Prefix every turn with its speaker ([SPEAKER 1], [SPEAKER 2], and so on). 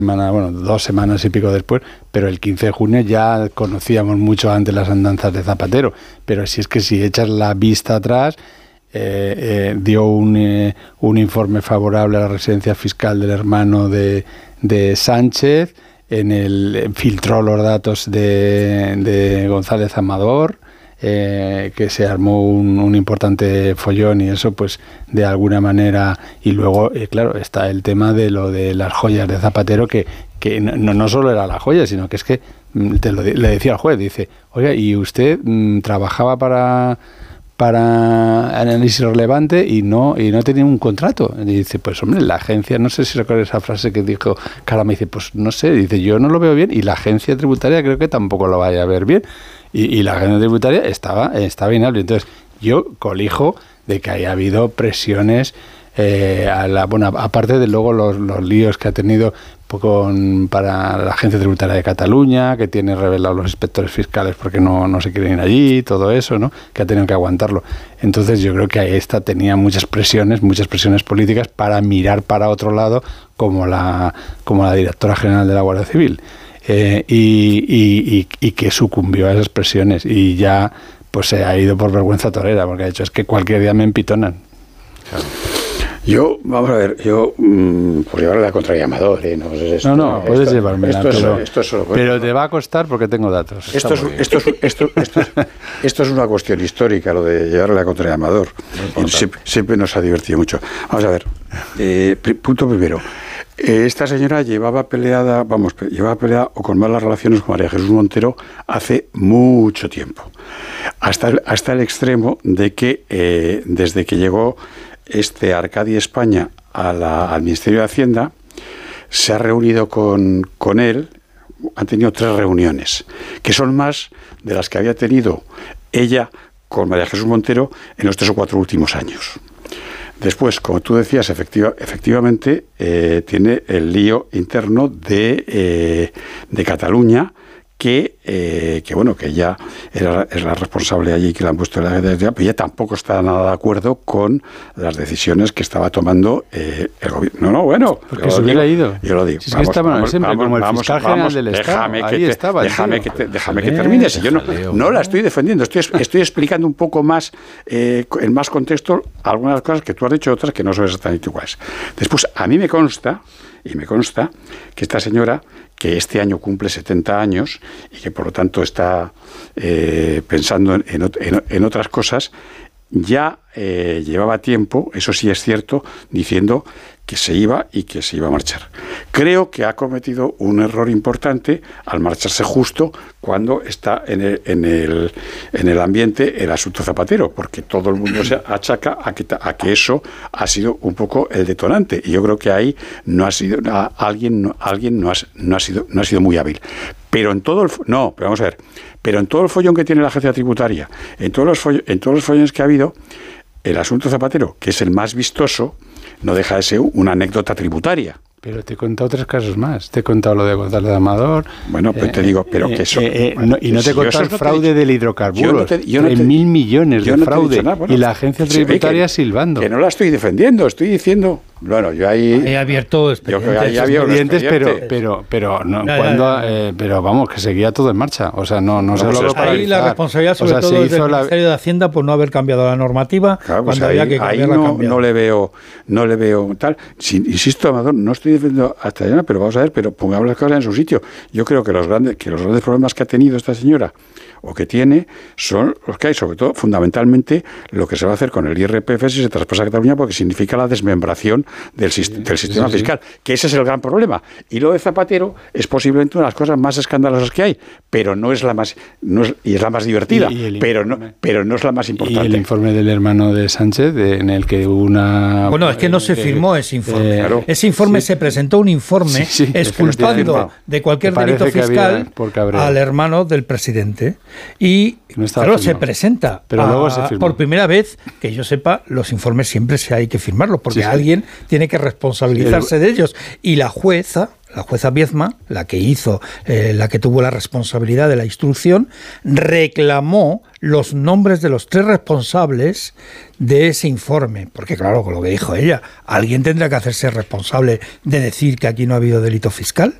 [SPEAKER 1] bueno, 2 semanas y pico después, pero el 15 de junio ya conocíamos mucho antes las andanzas de Zapatero. Pero si es que si echas la vista atrás, dio un informe favorable a la residencia fiscal del hermano de Sánchez, filtró los datos de González Amador, que se armó un importante follón y eso pues de alguna manera, y luego claro está el tema de lo de las joyas de Zapatero, que no solo era la joya, sino que es que le decía al juez, dice, oiga, ¿y usted trabajaba para Análisis Relevante y no tenía un contrato? Y dice, pues hombre, la agencia, no sé si recuerdas esa frase que dijo Carla, me dice, pues no sé, dice, yo no lo veo bien y la agencia tributaria creo que tampoco lo vaya a ver bien. Y la agencia tributaria estaba inhábil. Entonces, yo colijo de que haya habido presiones, aparte de luego los líos que ha tenido para la agencia tributaria de Cataluña, que tiene revelados los inspectores fiscales porque no se quieren ir allí, todo eso, ¿no? Que ha tenido que aguantarlo. Entonces, yo creo que ahí tenía muchas presiones políticas para mirar para otro lado, como la directora general de la Guardia Civil. Y que sucumbió a esas presiones y ya pues se ha ido por vergüenza torera, porque ha dicho, es que cualquier día me empitonan.
[SPEAKER 2] Claro. Vamos a ver, por llevarle la contra Amador,
[SPEAKER 1] no, puedes llevármela, pero te va a costar porque tengo datos.
[SPEAKER 2] Esto es una cuestión histórica, lo de llevarle la contra Amador. Siempre nos ha divertido mucho. Vamos a ver, punto primero. Esta señora llevaba peleada o con malas relaciones con María Jesús Montero hace mucho tiempo, hasta el extremo de que desde que llegó Arcadi España al Ministerio de Hacienda, se ha reunido con él, han tenido 3 reuniones, que son más de las que había tenido ella con María Jesús Montero en los 3 o 4 últimos años. Después, como tú decías, efectivamente, tiene el lío interno de Cataluña, que ella es la responsable allí, que la han puesto en la Secretaría, pero ella tampoco está nada de acuerdo con las decisiones que estaba tomando el gobierno. No, bueno.
[SPEAKER 1] Porque se hubiera ido.
[SPEAKER 2] Yo lo digo.
[SPEAKER 1] Si es que estaba siempre como el fiscal general del Estado.
[SPEAKER 2] Déjame que termine. Si yo no la estoy defendiendo, estoy explicando un poco más, en más contexto, algunas cosas que tú has dicho, otras que no son exactamente iguales. Después, a mí me consta que esta señora, que este año cumple 70 años y que por lo tanto está pensando en otras cosas, ya llevaba tiempo, eso sí es cierto, diciendo que se iba y que se iba a marchar. Creo que ha cometido un error importante al marcharse justo cuando está en el ambiente el asunto Zapatero, porque todo el mundo se achaca a que eso ha sido un poco el detonante, y yo creo que ahí alguien no ha sido muy hábil. Pero en todo el follón que tiene la agencia tributaria, en todos los follones que ha habido, el asunto Zapatero, que es el más vistoso, no deja de ser una anécdota tributaria.
[SPEAKER 1] Pero te he contado 3 casos más. Te he contado lo de González Amador.
[SPEAKER 2] Bueno, pues te digo, pero que eso...
[SPEAKER 1] y no te he contado el fraude del hidrocarburos. 3.000 millones de fraude. Y la agencia tributaria silbando.
[SPEAKER 2] Que no la estoy defendiendo, estoy diciendo... Bueno, yo ahí...
[SPEAKER 3] He abierto
[SPEAKER 1] expedientes, pero vamos, que seguía todo en marcha. O sea, no se logró paralizar.
[SPEAKER 3] Ahí la responsabilidad sobre todo es del Ministerio de Hacienda por no haber cambiado la normativa,
[SPEAKER 2] claro,
[SPEAKER 3] cuando había que cambiarla.
[SPEAKER 2] Ahí no le veo tal. Insisto, Amador, no estoy defendiendo hasta allá, pero vamos a ver, pero pongamos las cosas en su sitio. Yo creo que los grandes problemas que ha tenido esta señora o que tiene son los que hay, sobre todo, fundamentalmente, lo que se va a hacer con el IRPF si se traspasa a Cataluña, porque significa la desmembración del sistema fiscal, que ese es el gran problema. Y lo de Zapatero es posiblemente una de las cosas más escandalosas que hay, pero no es la más, y es la más divertida, pero no es la más importante.
[SPEAKER 1] Y el informe del hermano de Sánchez, en el que
[SPEAKER 3] Bueno, es que no se firmó ese informe. Ese informe se presentó un informe exculpando de cualquier delito fiscal al hermano del presidente. Y claro, se presenta,
[SPEAKER 1] pero luego se
[SPEAKER 3] por primera vez, que yo sepa, los informes siempre hay que firmarlos, porque alguien tiene que responsabilizarse de ellos. Y la jueza Biedma, la que tuvo la responsabilidad de la instrucción, reclamó los nombres de los 3 responsables de ese informe. Porque claro, con lo que dijo ella, alguien tendrá que hacerse responsable de decir que aquí no ha habido delito fiscal.